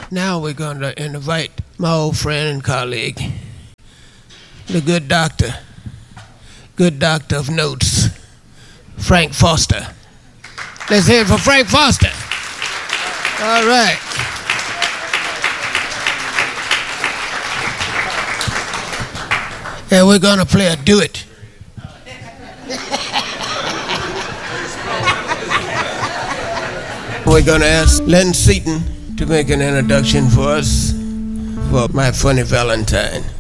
Now we're going to invite my old friend and colleague, the good doctor of notes, Frank Foster. Let's hear it for Frank Foster. All right. And we're going to play a duet. We're going to ask Len Seaton to make an introduction for us for My Funny Valentine.